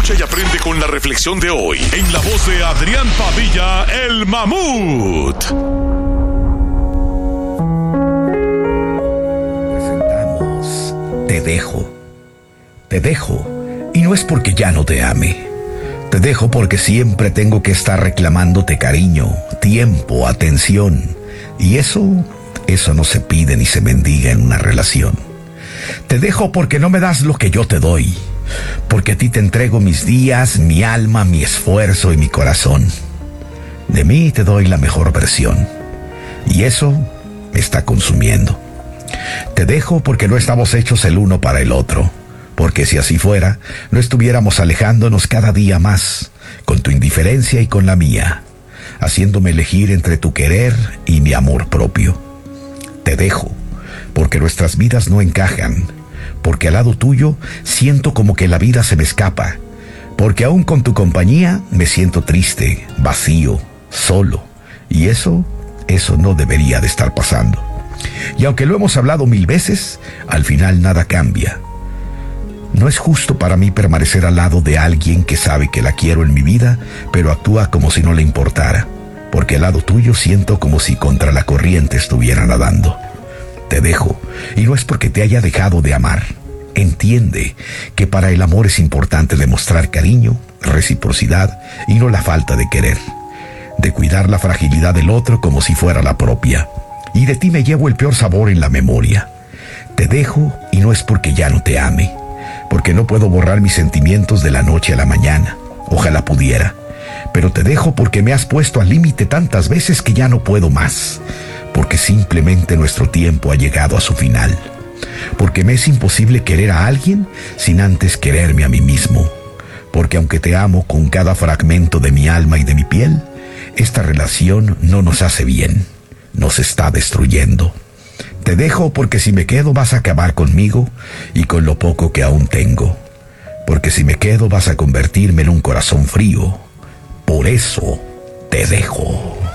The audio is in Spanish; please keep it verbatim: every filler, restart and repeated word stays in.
Escucha y aprende con la reflexión de hoy en la voz de Adrián Padilla, el Mamut. Presentamos Te dejo. Te dejo, y no es porque ya no te ame. Te dejo porque siempre tengo que estar reclamándote cariño, tiempo, atención. Y eso, eso no se pide ni se mendiga en una relación. Te dejo porque no me das lo que yo te doy. Porque a ti te entrego mis días, mi alma, mi esfuerzo y mi corazón. De mí te doy la mejor versión. Y eso me está consumiendo. Te dejo porque no estamos hechos el uno para el otro. Porque si así fuera, no estuviéramos alejándonos cada día más, con tu indiferencia y con la mía, haciéndome elegir entre tu querer y mi amor propio. Te dejo porque nuestras vidas no encajan, porque al lado tuyo siento como que la vida se me escapa, porque aún con tu compañía me siento triste, vacío, solo, y eso, eso no debería de estar pasando. Y aunque lo hemos hablado mil veces, al final nada cambia. No es justo para mí permanecer al lado de alguien que sabe que la quiero en mi vida, pero actúa como si no le importara, porque al lado tuyo siento como si contra la corriente estuviera nadando. Te dejo, y no es porque te haya dejado de amar. Entiende que para el amor es importante demostrar cariño, reciprocidad y no la falta de querer, de cuidar la fragilidad del otro como si fuera la propia. Y de ti me llevo el peor sabor en la memoria. Te dejo, y no es porque ya no te ame, porque no puedo borrar mis sentimientos de la noche a la mañana. Ojalá pudiera, pero te dejo porque me has puesto al límite tantas veces que ya no puedo más, porque simplemente nuestro tiempo ha llegado a su final, porque me es imposible querer a alguien sin antes quererme a mí mismo, porque aunque te amo con cada fragmento de mi alma y de mi piel, esta relación no nos hace bien, nos está destruyendo. Te dejo porque si me quedo vas a acabar conmigo y con lo poco que aún tengo, porque si me quedo vas a convertirme en un corazón frío. Por eso te dejo.